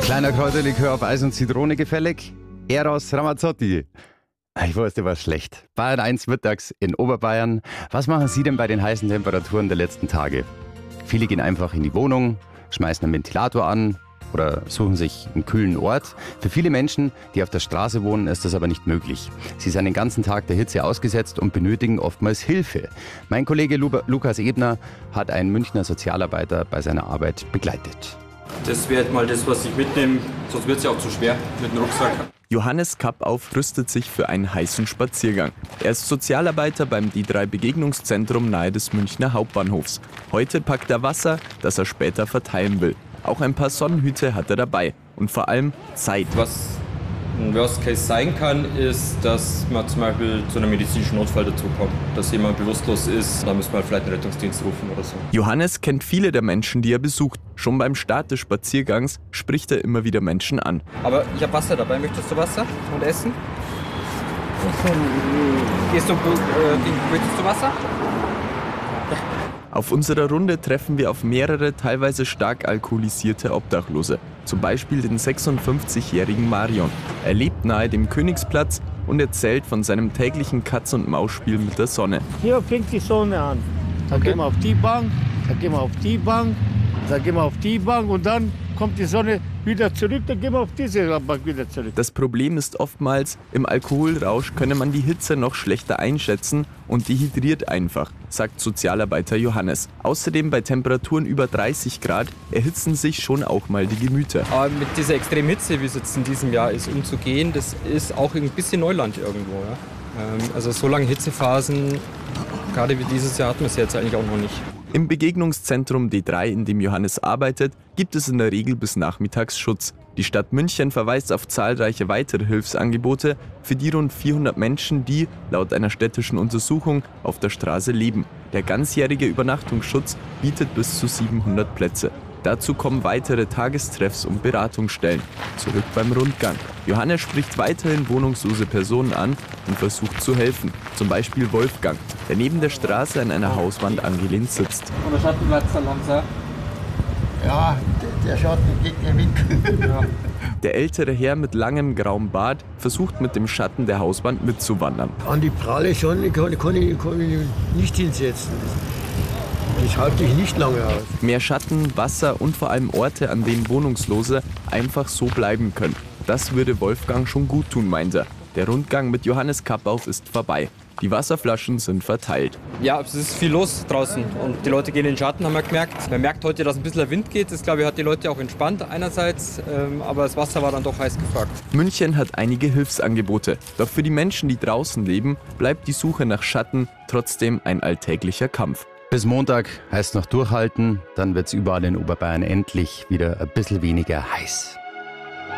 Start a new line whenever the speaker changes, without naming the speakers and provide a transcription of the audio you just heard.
Kleiner Kräuterlikör auf Eis und Zitrone gefällig. Eros Ramazzotti. Ich weiß, der war schlecht. Bayern 1 mittags in Oberbayern. Was machen Sie denn bei den heißen Temperaturen der letzten Tage? Viele gehen einfach in die Wohnung, schmeißen einen Ventilator an oder suchen sich einen kühlen Ort. Für viele Menschen, die auf der Straße wohnen, ist das aber nicht möglich. Sie sind den ganzen Tag der Hitze ausgesetzt und benötigen oftmals Hilfe. Mein Kollege Lukas Ebner hat einen Münchner Sozialarbeiter bei seiner Arbeit begleitet.
Das wäre mal das, was ich mitnehme, sonst wird es ja auch zu schwer mit dem Rucksack.
Johannes Kappauf rüstet sich für einen heißen Spaziergang. Er ist Sozialarbeiter beim D3-Begegnungszentrum nahe des Münchner Hauptbahnhofs. Heute packt er Wasser, das er später verteilen will. Auch ein paar Sonnenhüte hat er dabei und vor allem Zeit.
Was ein Worst Case sein kann, ist, dass man zum Beispiel zu einem medizinischen Notfall dazu kommt. Dass jemand bewusstlos ist, dann müssen wir vielleicht einen Rettungsdienst rufen oder so.
Johannes kennt viele der Menschen, die er besucht. Schon beim Start des Spaziergangs spricht er immer wieder Menschen an.
Aber ich habe Wasser dabei. Möchtest du Wasser und Essen? Möchtest du Wasser?
Auf unserer Runde treffen wir auf mehrere teilweise stark alkoholisierte Obdachlose. Zum Beispiel den 56-jährigen Marion. Er lebt nahe dem Königsplatz und erzählt von seinem täglichen Katz-und-Maus-Spiel mit der Sonne.
Hier fängt die Sonne an. Dann gehen wir auf die Bank, dann gehen wir auf die Bank, dann gehen wir auf die Bank und dann kommt die Sonne wieder zurück, dann gehen wir auf diese Bank wieder zurück.
Das Problem ist oftmals, im Alkoholrausch könne man die Hitze noch schlechter einschätzen und dehydriert einfach, sagt Sozialarbeiter Johannes. Außerdem bei Temperaturen über 30 Grad erhitzen sich schon auch mal die Gemüter.
Aber mit dieser extremen Hitze, wie es jetzt in diesem Jahr ist, umzugehen, das ist auch ein bisschen Neuland irgendwo. Ja? Also so lange Hitzephasen, gerade wie dieses Jahr, hatten wir es jetzt eigentlich auch noch nicht.
Im Begegnungszentrum D3, in dem Johannes arbeitet, gibt es in der Regel bis nachmittags Schutz. Die Stadt München verweist auf zahlreiche weitere Hilfsangebote für die rund 400 Menschen, die, laut einer städtischen Untersuchung, auf der Straße leben. Der ganzjährige Übernachtungsschutz bietet bis zu 700 Plätze. Dazu kommen weitere Tagestreffs und Beratungsstellen. Zurück beim Rundgang. Johannes spricht weiterhin wohnungslose Personen an und versucht zu helfen. Zum Beispiel Wolfgang, der neben der Straße an einer Hauswand angelehnt sitzt.
Und der Schattenplatz da langsam?
Ja, der Schatten geht mir mit. Ja.
Der ältere Herr mit langem grauem Bart versucht mit dem Schatten der Hauswand mitzuwandern.
An die pralle Sonne kann ich nicht hinsetzen. Das halte ich nicht lange aus.
Mehr Schatten, Wasser und vor allem Orte, an denen Wohnungslose einfach so bleiben können. Das würde Wolfgang schon gut tun, meint er. Der Rundgang mit Johannes Kappauf ist vorbei. Die Wasserflaschen sind verteilt.
Ja, es ist viel los draußen und die Leute gehen in den Schatten, haben wir gemerkt. Man merkt heute, dass ein bisschen der Wind geht. Das, glaube ich, hat die Leute auch entspannt einerseits, aber das Wasser war dann doch heiß gefragt.
München hat einige Hilfsangebote. Doch für die Menschen, die draußen leben, bleibt die Suche nach Schatten trotzdem ein alltäglicher Kampf.
Bis Montag heißt noch durchhalten, dann wird es überall in Oberbayern endlich wieder ein bisschen weniger heiß.